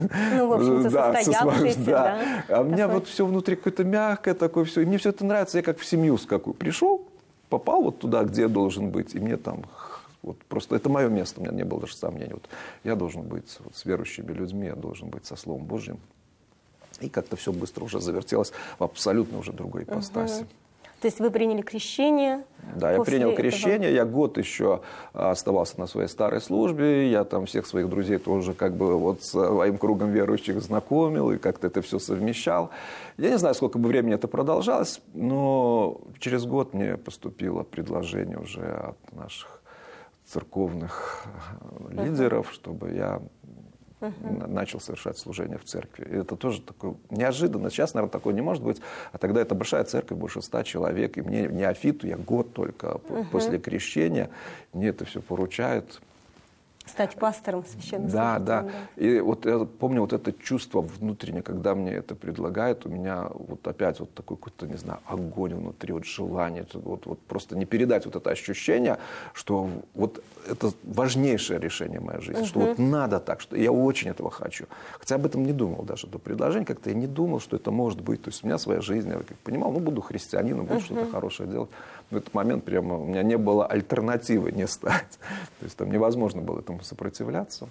Ну, в общем-то, состоявшееся, да. А у меня вот все внутри какое-то мягкое такое все. И мне все это нравится. Я как в семью с какой пришел, попал вот туда, где я должен быть. И мне там вот просто это мое место. У меня не было даже сомнений. Вот я должен быть вот с верующими людьми, я должен быть со Словом Божьим. И как-то все быстро уже завертелось в абсолютно уже другой ипостаси. То есть вы приняли крещение? Да, я принял крещение, я год еще оставался на своей старой службе, я там всех своих друзей тоже как бы вот с своим кругом верующих знакомил и как-то это все совмещал. Я не знаю, сколько бы времени это продолжалось, но через год мне поступило предложение уже от наших церковных лидеров, чтобы я начал совершать служение в церкви. И это тоже такое неожиданно. Сейчас, наверное, такое не может быть. А тогда это большая церковь, больше 100 человек. И мне, неофиту, я год только после крещения, мне это все поручают. Стать пастором священного. Да. И вот я помню вот это чувство внутреннее, когда мне это предлагают, у меня вот опять вот такой какой-то, не знаю, огонь внутри, вот желание, вот просто не передать вот это ощущение, что вот это важнейшее решение моей жизни, что вот надо так, что я очень этого хочу. Хотя об этом не думал даже до предложения, как-то я не думал, что это может быть. То есть у меня своя жизнь, я как понимал, буду христианином, буду что-то хорошее делать. В этот момент прямо у меня не было альтернативы не стать. То есть там невозможно было этому сопротивляться.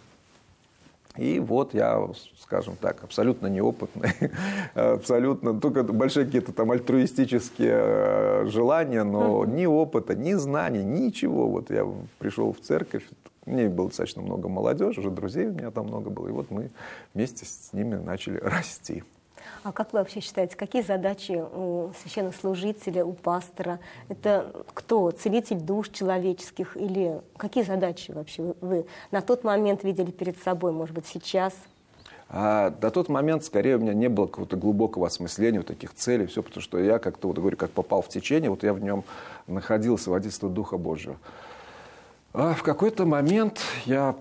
И вот я, скажем так, абсолютно неопытный, абсолютно, только большие какие-то там альтруистические желания, но ни опыта, ни знаний, ничего. Вот я пришел в церковь, мне было достаточно много молодежи, уже друзей у меня там много было, и вот мы вместе с ними начали расти. А как вы вообще считаете, какие задачи у священнослужителя, у пастора? Это кто? Целитель душ человеческих? Или какие задачи вообще вы на тот момент видели перед собой, может быть, сейчас? На тот момент, скорее, у меня не было какого-то глубокого осмысления вот таких целей, все, потому что я как-то, вот говорю, как попал в течение, вот я в нем находился, водительство Духа Божьего. А в какой-то момент я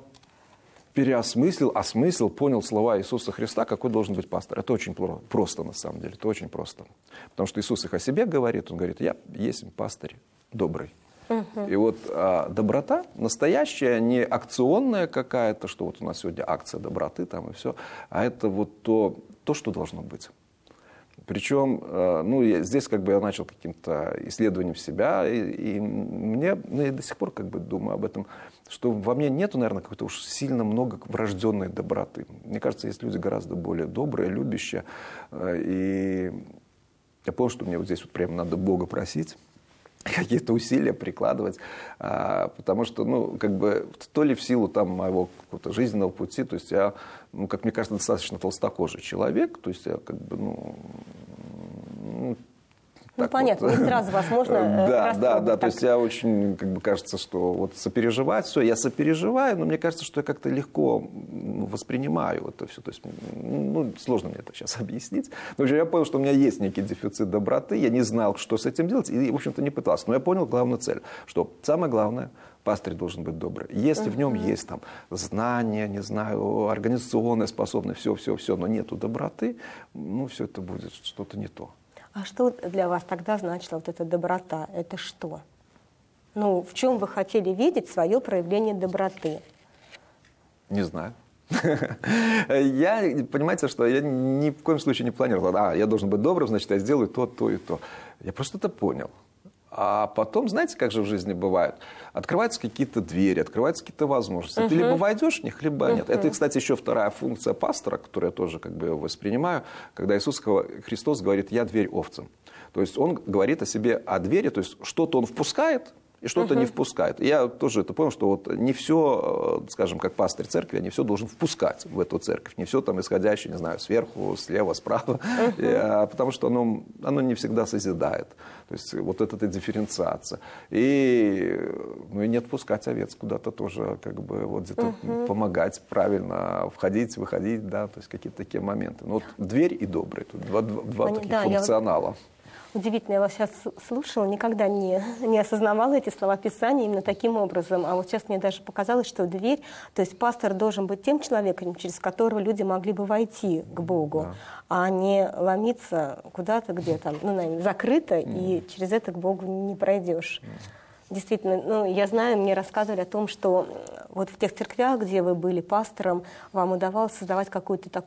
осмыслил, понял слова Иисуса Христа, какой должен быть пастор. Это очень просто, на самом деле, это очень просто. Потому что Иисус их о себе говорит, Он говорит, я есть пастырь добрый. И вот доброта настоящая, не акционная какая-то, что вот у нас сегодня акция доброты там и все, а это вот то, что должно быть. Причем, здесь как бы я начал каким-то исследованием себя, и мне, я до сих пор как бы думаю об этом, что во мне нету, наверное, какой-то уж сильно много врожденной доброты. Мне кажется, есть люди гораздо более добрые, любящие, и я понял, что мне вот здесь вот прямо надо Бога просить, какие-то усилия прикладывать, потому что, как бы, то ли в силу там моего какого-то жизненного пути, то есть я, как мне кажется, достаточно толстокожий человек, то есть я как бы, понятно, не сразу вас можно Да, то есть я очень, как бы, кажется, что вот сопереживать все, я сопереживаю, но мне кажется, что я как-то легко воспринимаю это все, то есть, сложно мне это сейчас объяснить. Но я понял, что у меня есть некий дефицит доброты, я не знал, что с этим делать, и, в общем-то, не пытался. Но я понял главную цель, что самое главное, пастырь должен быть добрый. Если в нем есть там знания, не знаю, организационная способность, все, но нету доброты, все это будет что-то не то. А что для вас тогда значила вот эта доброта? Это что? В чем вы хотели видеть свое проявление доброты? Не знаю. Понимаете, что я ни в коем случае не планировал. Я должен быть добрым, значит, я сделаю то и то. Я просто это понял. А потом, знаете, как же в жизни бывает? Открываются какие-то двери, открываются какие-то возможности. Ты либо войдешь в них, либо нет. Это, кстати, еще вторая функция пастора, которую я тоже как бы воспринимаю, когда Иисус Христос говорит «я дверь овцам». То есть Он говорит о себе о двери, то есть что-то Он впускает, и что-то не впускает. Я тоже это понял, что вот не все, скажем, как пастырь церкви, я не все должен впускать в эту церковь, не все там исходящее, не знаю, сверху, слева, справа, потому что оно не всегда созидает. То есть вот эта дифференциация. И не отпускать овец куда-то тоже, как бы вот где-то помогать правильно входить, выходить, да, то есть какие-то такие моменты. Вот дверь и добрый, тут два таких функционала. Удивительно, я вас сейчас слушала, никогда не осознавала эти слова Писания именно таким образом. А вот сейчас мне даже показалось, что дверь, то есть пастор должен быть тем человеком, через которого люди могли бы войти к Богу, а не ломиться куда-то, где там, наверное, закрыто, и через это к Богу не пройдешь. Действительно, я знаю, мне рассказывали о том, что вот в тех церквях, где вы были пастором, вам удавалось создавать какую-то